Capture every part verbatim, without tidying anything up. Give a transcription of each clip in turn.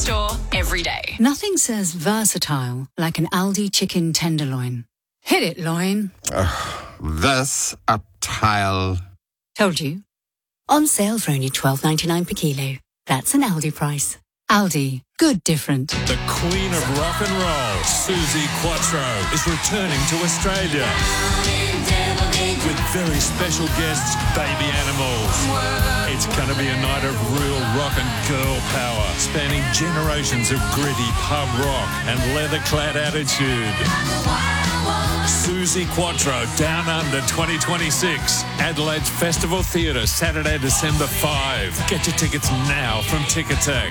store every day. Nothing says versatile like an Aldi chicken tenderloin. Hit it, loin. This a tile. Told you. On sale for only twelve ninety-nine per kilo. That's an Aldi price. Aldi. Good different. The Queen of Rock and Roll, Suzi Quatro, is returning to Australia with very special guests, Baby Animals. It's going to be a night of real rock and girl power, spanning generations of gritty pub rock and leather-clad attitude. Suzi Quatro, Down Under twenty twenty-six, Adelaide's Festival Theatre, Saturday, December fifth. Get your tickets now from Ticketek.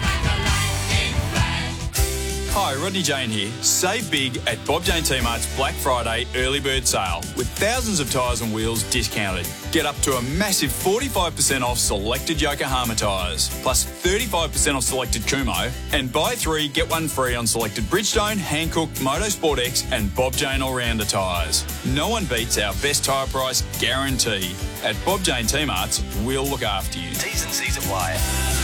Hi, Rodney Jane here. Save big at Bob Jane T-Mart's Black Friday early bird sale with thousands of tyres and wheels discounted. Get up to a massive forty-five percent off selected Yokohama tyres, plus thirty-five percent off selected Kumo, and buy three, get one free on selected Bridgestone, Hankook, Motorsport X and Bob Jane All-Rounder tyres. No one beats our best tyre price guarantee. At Bob Jane T-Mart's, we'll look after you. T's and C's apply.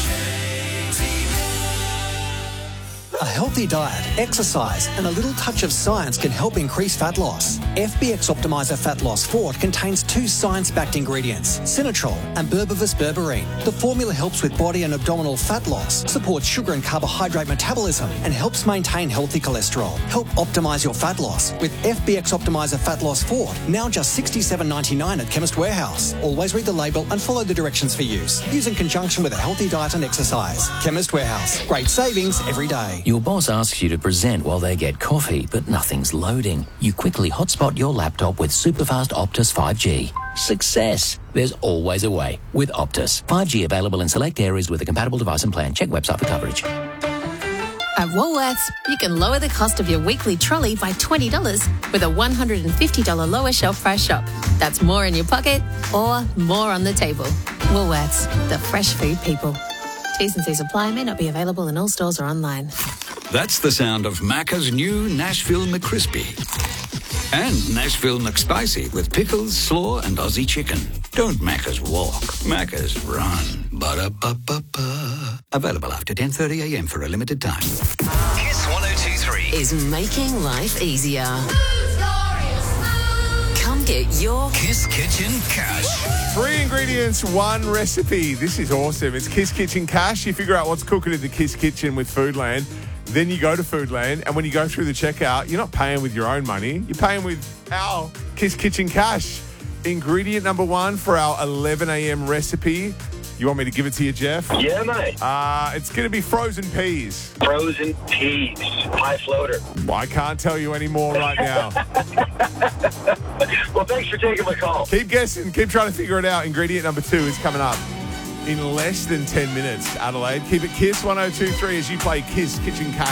A healthy diet, exercise, and a little touch of science can help increase fat loss. F B X Optimizer Fat Loss Fort contains two science-backed ingredients, Sinatrol and Berbivus berberine. The formula helps with body and abdominal fat loss, supports sugar and carbohydrate metabolism, and helps maintain healthy cholesterol. Help optimize your fat loss with F B X Optimizer Fat Loss Fort, now just sixty-seven ninety-nine at Chemist Warehouse. Always read the label and follow the directions for use. Use in conjunction with a healthy diet and exercise. Chemist Warehouse. Great savings every day. Your boss asks you to present while they get coffee, but nothing's loading. You quickly hotspot your laptop with superfast Optus five G. Success! There's always a way with Optus. five G available in select areas with a compatible device and plan. Check website for coverage. At Woolworths, you can lower the cost of your weekly trolley by twenty dollars with a one hundred fifty dollars lower shelf price shop. That's more in your pocket or more on the table. Woolworths, the fresh food people. T's and C's apply, may not be available in all stores or online. That's the sound of Macca's new Nashville McCrispy. And Nashville McSpicy with pickles, slaw and Aussie chicken. Don't Macca's walk, Macca's run. Ba-da-ba-ba-ba. Available after ten thirty a m for a limited time. Kiss one oh two three Is making life easier. Come get your Kiss Kitchen Cash. Three ingredients, one recipe. This is awesome. It's Kiss Kitchen Cash. You figure out what's cooking in the Kiss Kitchen with Foodland. Then you go to Foodland, and when you go through the checkout, you're not paying with your own money. You're paying with our Kiss Kitchen Cash. Ingredient number one for our eleven a m recipe. You want me to give it to you, Jeff? Yeah, mate. Uh, it's going to be frozen peas. Frozen peas. High floater. I can't tell you any more right now. Well, thanks for taking my call. Keep guessing. Keep trying to figure it out. Ingredient number two is coming up in less than ten minutes, Adelaide. Keep it Kiss one oh two three as you play Kiss Kitchen Cash.